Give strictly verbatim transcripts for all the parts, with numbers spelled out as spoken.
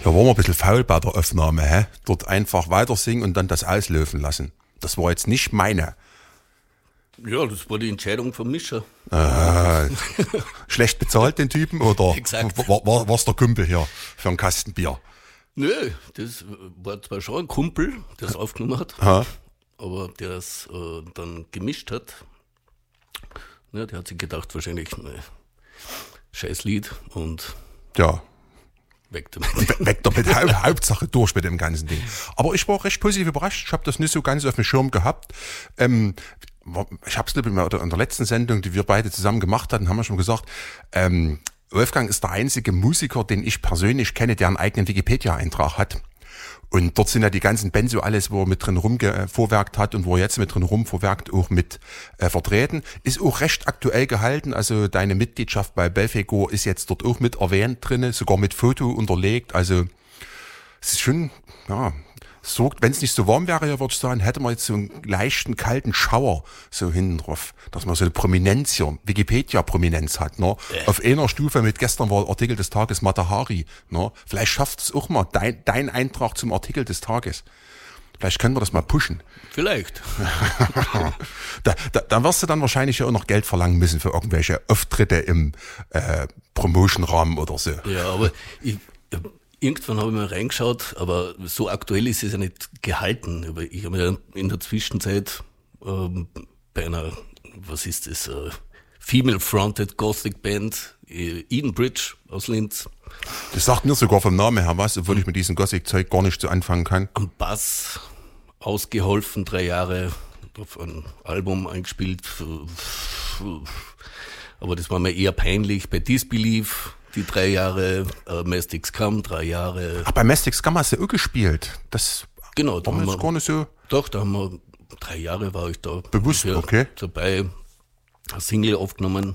Da waren wir ein bisschen faul bei der Aufnahme, hä? Dort einfach weiter singen und dann das auslaufen lassen. Das war jetzt nicht meine. Ja, das war die Entscheidung vom Mischer. Äh, schlecht bezahlt den Typen oder Exakt. war, war, war's der Kumpel hier für einen Kasten Bier? Nö, das war zwar schon ein Kumpel, der es aufgenommen hat, Ha? aber der es äh, dann gemischt hat. Ja, der hat sich gedacht, wahrscheinlich, ne, scheiß Lied und Ja, weg damit. weg damit. Hau- Hauptsache durch mit dem ganzen Ding. Aber ich war recht positiv überrascht. Ich habe das nicht so ganz auf dem Schirm gehabt. Ähm, ich habe es in der letzten Sendung, die wir beide zusammen gemacht hatten, haben wir schon gesagt, ähm, Wolfgang ist der einzige Musiker, den ich persönlich kenne, der einen eigenen Wikipedia-Eintrag hat. Und dort sind ja die ganzen Bands so alles, wo er mit drin rumvorwerkt hat und wo er jetzt mit drin rumvorwerkt, auch mit äh, vertreten. Ist auch recht aktuell gehalten, also deine Mitgliedschaft bei Belfegor ist jetzt dort auch mit erwähnt drinne, sogar mit Foto unterlegt. Also es ist schon, ja, sorgt, wenn es nicht so warm wäre, ja, würde ich sagen, hätte man jetzt so einen leichten, kalten Schauer so hinten drauf, dass man so eine Prominenz hier, Wikipedia-Prominenz hat, ne? Äh. Auf einer Stufe mit gestern war Artikel des Tages Matahari, ne? Vielleicht schafft es auch mal dein, dein Eintrag zum Artikel des Tages. Vielleicht können wir das mal pushen. Vielleicht. da, da, dann wirst du dann wahrscheinlich ja auch noch Geld verlangen müssen für irgendwelche Auftritte im äh, Promotion-Rahmen oder so. Ja, aber ich, irgendwann habe ich mal reingeschaut, aber so aktuell ist es ja nicht gehalten. Aber ich habe ja in der Zwischenzeit ähm, bei einer, was ist das, äh, Female-Fronted Gothic Band, äh, Edenbridge aus Linz. Das sagt mir sogar vom Namen her was, obwohl ich mit diesem Gothic-Zeug gar nicht so anfangen kann. Am Bass ausgeholfen, drei Jahre auf ein Album eingespielt. Aber das war mir eher peinlich. Bei Disbelief die drei Jahre, äh, Mastic Scum, drei Jahre. Ach, bei Mastic Scum hast du auch gespielt. Das genau, da war mir haben jetzt wir, gar nicht so doch, da haben wir, drei Jahre war ich da. bewusst, ja, okay. Dabei, eine Single aufgenommen.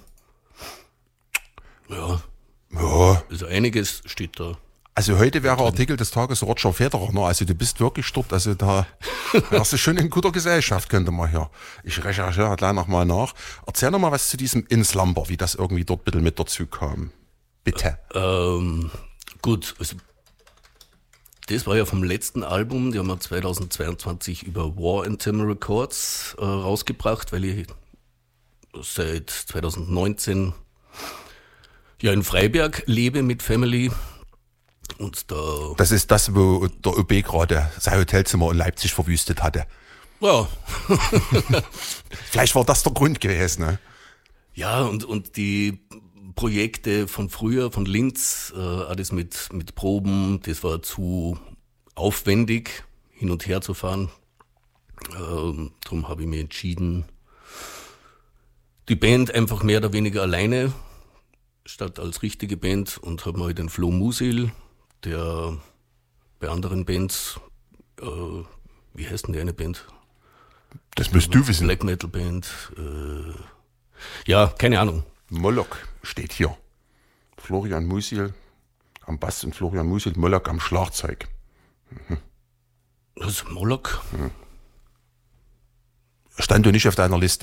Ja, Ja. also einiges steht da. Also heute wäre Artikel des Tages Roger Federer, ne? Also du bist wirklich dort, also da wärst du schon in guter Gesellschaft, könnte man hier. Ich recherchiere gleich nochmal nach. Erzähl noch mal was zu diesem In Slumber, wie das irgendwie dort bitte mit dazu kam. Bitte. Ähm, gut, also das war ja vom letzten Album, die haben wir zweitausendzweiundzwanzig über War Anthem Records äh, rausgebracht, weil ich seit zweitausendneunzehn ja in Freiberg lebe mit Family. Und da, Das ist das, wo der Ö B gerade sein Hotelzimmer in Leipzig verwüstet hatte. ja, Vielleicht war das der Grund gewesen, ne? ja und, und die Projekte von früher, von Linz, äh, alles mit, mit Proben, das war zu aufwendig, hin und her zu fahren. Ähm, darum habe ich mich entschieden, die Band einfach mehr oder weniger alleine, statt als richtige Band, und habe mal den Flo Musil, der bei anderen Bands, äh, wie heißt denn die eine Band? Das müsst du wissen. Black Metal Band, äh, ja, keine Ahnung. Moloch steht hier. Florian Musil am Bass und Florian Musil, Moloch am Schlagzeug. Mhm. Das ist Moloch. Stand du nicht auf deiner Liste?